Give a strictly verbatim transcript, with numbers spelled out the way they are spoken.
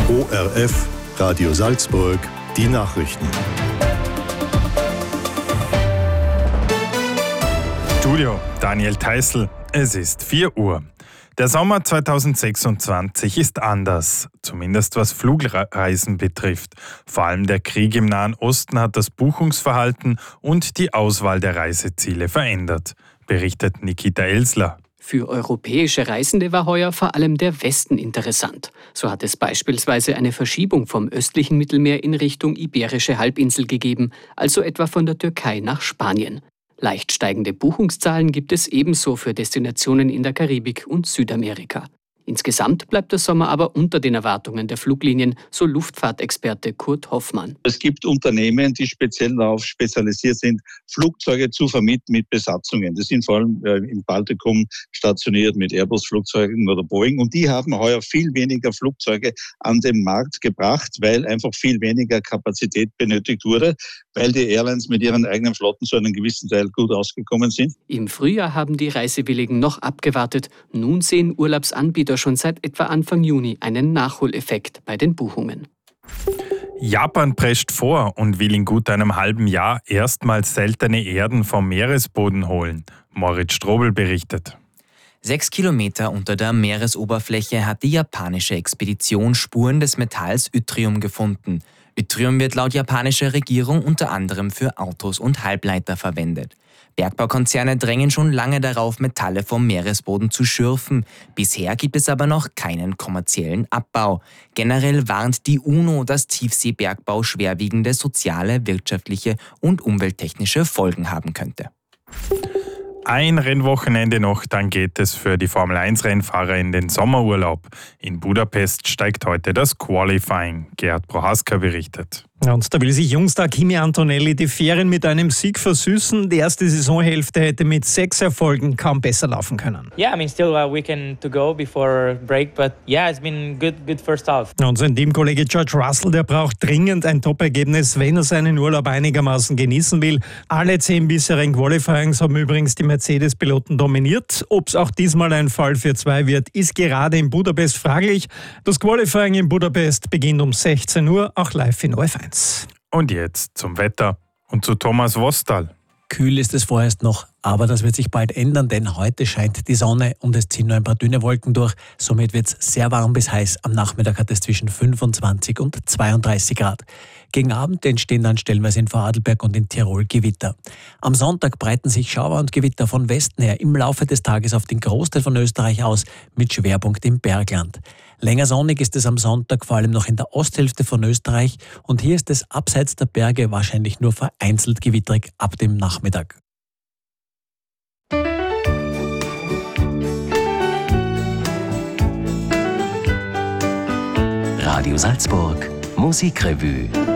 O R F, Radio Salzburg, die Nachrichten. Studio Daniel Theißl, es ist vier Uhr. Der Sommer zweitausendsechsundzwanzig ist anders, zumindest was Flugreisen betrifft. Vor allem der Krieg im Nahen Osten hat das Buchungsverhalten und die Auswahl der Reiseziele verändert, berichtet Nikita Elsler. Für europäische Reisende war heuer vor allem der Westen interessant. So hat es beispielsweise eine Verschiebung vom östlichen Mittelmeer in Richtung Iberische Halbinsel gegeben, also etwa von der Türkei nach Spanien. Leicht steigende Buchungszahlen gibt es ebenso für Destinationen in der Karibik und Südamerika. Insgesamt bleibt der Sommer aber unter den Erwartungen der Fluglinien, so Luftfahrtexperte Kurt Hoffmann. Es gibt Unternehmen, die speziell darauf spezialisiert sind, Flugzeuge zu vermieten mit Besatzungen. Das sind vor allem im Baltikum stationiert mit Airbus-Flugzeugen oder Boeing. Und die haben heuer viel weniger Flugzeuge an den Markt gebracht, weil einfach viel weniger Kapazität benötigt wurde, weil die Airlines mit ihren eigenen Flotten zu einem gewissen Teil gut ausgekommen sind. Im Frühjahr haben die Reisewilligen noch abgewartet. Nun sehen Urlaubsanbieter schon seit etwa Anfang Juni einen Nachholeffekt bei den Buchungen. Japan prescht vor und will in gut einem halben Jahr erstmals seltene Erden vom Meeresboden holen. Moritz Strobel berichtet. Sechs Kilometer unter der Meeresoberfläche hat die japanische Expedition Spuren des Metalls Yttrium gefunden. Yttrium wird laut japanischer Regierung unter anderem für Autos und Halbleiter verwendet. Bergbaukonzerne drängen schon lange darauf, Metalle vom Meeresboden zu schürfen. Bisher gibt es aber noch keinen kommerziellen Abbau. Generell warnt die UNO, dass Tiefseebergbau schwerwiegende soziale, wirtschaftliche und umwelttechnische Folgen haben könnte. Ein Rennwochenende noch, dann geht es für die Formel eins Rennfahrer in den Sommerurlaub. In Budapest steigt heute das Qualifying. Gerhard Prohaska berichtet. Und da will sich Jungstar Kimi Antonelli die Ferien mit einem Sieg versüßen. Die erste Saisonhälfte hätte mit sechs Erfolgen kaum besser laufen können. Yeah, I mean still a weekend to go before break, but yeah, it's been good, good first half. Und sein Teamkollege George Russell, der braucht dringend ein Top-Ergebnis, wenn er seinen Urlaub einigermaßen genießen will. Alle zehn bisherigen Qualifyings haben übrigens die Mercedes-Piloten dominiert. Ob es auch diesmal ein Fall für zwei wird, ist gerade in Budapest fraglich. Das Qualifying in Budapest beginnt um sechzehn Uhr, auch live in O R F eins. Und jetzt zum Wetter und zu Thomas Wostal. Kühl ist es vorerst noch, aber das wird sich bald ändern, denn heute scheint die Sonne und es ziehen nur ein paar dünne Wolken durch. Somit wird es sehr warm bis heiß. Am Nachmittag hat es zwischen fünfundzwanzig und zweiunddreißig Grad. Gegen Abend entstehen dann stellenweise in Vorarlberg und in Tirol Gewitter. Am Sonntag breiten sich Schauer und Gewitter von Westen her im Laufe des Tages auf den Großteil von Österreich aus, mit Schwerpunkt im Bergland. Länger sonnig ist es am Sonntag, vor allem noch in der Osthälfte von Österreich. Und hier ist es abseits der Berge wahrscheinlich nur vereinzelt gewitterig ab dem Nachmittag. Radio Salzburg, Musikrevue.